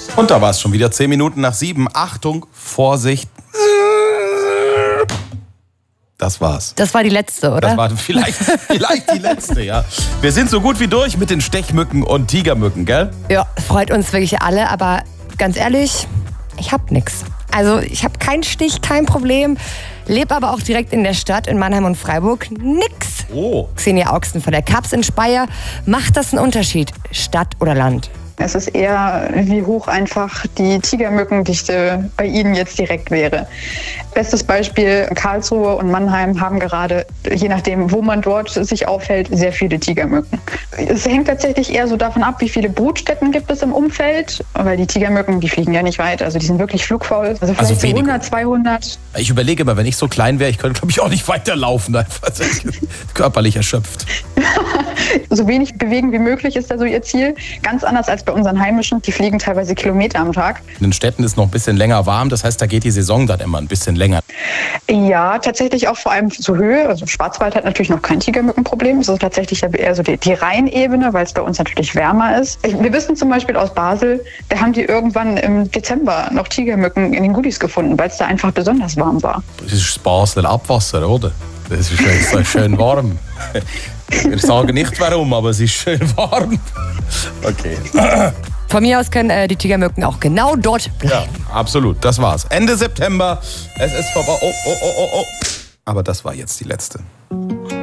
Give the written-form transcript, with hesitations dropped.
Und da war es schon wieder 10 Minuten nach 7. Achtung, Vorsicht. Das war's. Das war die letzte, oder? Das war vielleicht die letzte, ja. Wir sind so gut wie durch mit den Stechmücken und Tigermücken, gell? Ja, freut uns wirklich alle, aber ganz ehrlich, ich hab nix. Also ich habe keinen Stich, kein Problem, lebe aber auch direkt in der Stadt, in Mannheim und Freiburg. Nix. Oh. Xenia Augsten von der Kaps in Speyer. Macht das einen Unterschied, Stadt oder Land? Es ist eher, wie hoch einfach die Tigermückendichte bei Ihnen jetzt direkt wäre. Bestes Beispiel, Karlsruhe und Mannheim haben gerade, je nachdem, wo man dort sich aufhält, sehr viele Tigermücken. Es hängt tatsächlich eher so davon ab, wie viele Brutstätten gibt es im Umfeld, weil die Tigermücken, die fliegen ja nicht weit, also die sind wirklich flugfaul. Also vielleicht so 100, 200. Ich überlege mal, wenn ich so klein wäre, ich könnte, glaube ich, auch nicht weiterlaufen, einfach körperlich erschöpft. So wenig bewegen wie möglich ist da so ihr Ziel. Ganz anders als bei unseren Heimischen, die fliegen teilweise Kilometer am Tag. In den Städten ist noch ein bisschen länger warm, das heißt, da geht die Saison dann immer ein bisschen länger. Ja, tatsächlich auch vor allem zur Höhe. Also Schwarzwald hat natürlich noch kein Tigermückenproblem. Es ist tatsächlich eher so die Rheinebene, weil es bei uns natürlich wärmer ist. Wir wissen zum Beispiel aus Basel, da haben die irgendwann im Dezember noch Tigermücken in den Gullis gefunden, weil es da einfach besonders warm war. Das ist das Basler Abwasser, oder? Das ist schön warm. Wir sagen nicht warum, aber es ist schön warm. Okay. Von mir aus können die Tigermücken auch genau dort bleiben. Ja, absolut. Das war's. Ende September. Es ist vorbei. Oh. Aber das war jetzt die letzte.